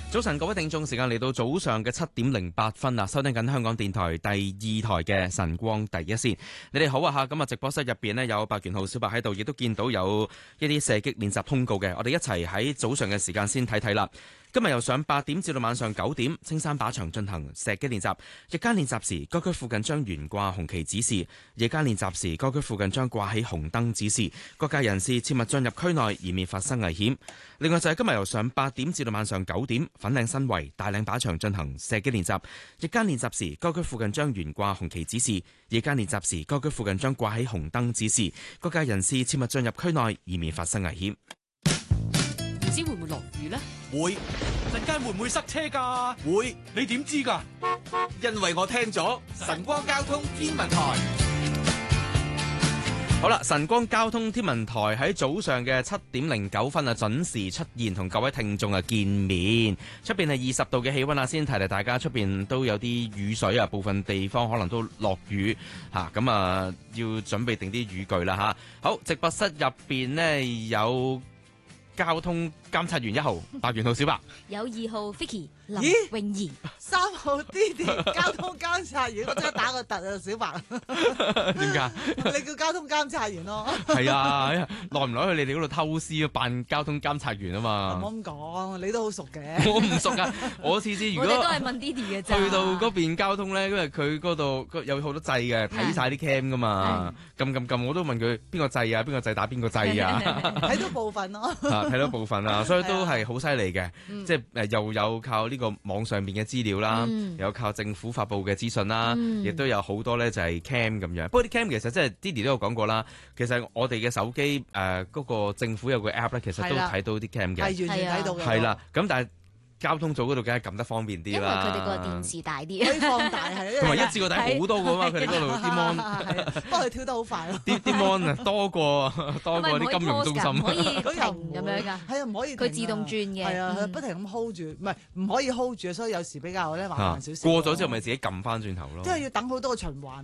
早晨，各位聽眾，時間嚟到早上嘅7:08啦，收聽緊香港電台第2台嘅晨光第一線。你哋好啊吓，今日直播室入邊呢，有白權浩小白喺度，亦都見到有一啲射擊練習通告嘅，我哋一齊喺早上嘅時間先睇睇啦。今日由上8點至到晚上9點，青山靶場進行射擊練習。日間練習時，該區附近將懸掛紅旗指示；夜間練習時，該區附近將掛起紅燈指示，各界人士切勿進入區內，以免發生危險。另外就係今日由上8點至到晚上9點，粉嶺新圍大嶺靶場進行射擊練習。日間練習時，該區附近將懸掛紅旗指示；夜間練習時，該區附近將掛起紅燈指示，各界人士切勿進入區內，以免發生危險。 唔知會唔會落雨呢？ 會。陣間會唔會塞車㗎？會。你點知㗎？因為我聽咗晨光交通天文台。 好啦，晨光交通天文台喺早上嘅7:09啊，準時出現同各位聽眾啊見面。出邊係20度嘅氣溫啊，先提提大家，出邊都有啲雨水啊，部分地方可能都落雨吓，咁啊要準備定啲雨具啦吓。好，直播室入邊呢，有交通監察員1號白權浩小白， 有2號 Vicky 林泳儀 ，3號 Didi 交通監察員，我即刻打個突啊，小白。 點解？ 你叫交通監察員咯？ 係啊，耐唔耐去你哋嗰度偷師扮交通監察員啊嘛？ 唔好咁講，你都好熟嘅。 我唔熟啊，我次次如果我哋都係問 Didi 嘅啫。 去到嗰邊交通咧，因為佢嗰度有好多掣嘅，睇晒啲 cam 噶嘛，撳，我都問佢邊個掣啊，邊個掣打邊個掣啊， 睇到部分咯。 睇到部分啊，所以都係好犀利嘅，即係又有靠呢個網上邊嘅資料啦，又有靠政府發布嘅資訊啦，亦都有好多咧就係 cam 咁樣。不過啲 cam 其實即係 Didi 都有講過啦，其實我哋嘅手機嗰個政府有個 app 咧，其實都睇到啲 cam 嘅， 係完全睇到嘅。 係啦，咁但係交通組嗰度梗係撳得方便啲啦， 因為佢哋個電視大啲， 可以放大係。 同埋一次過睇好多個嘛，佢哋嗰度啲 mon， 不過佢跳得好快咯。 啲 mon 啊多過啲金融中心， 可以停咁樣㗎。 係啊，唔可以。 佢自動轉嘅。 係啊，不停咁 hold 住，唔可以 hold 住，所以有時比較咧麻煩少少。 過咗之後咪自己撳翻轉頭咯。 即係要等好多個循環。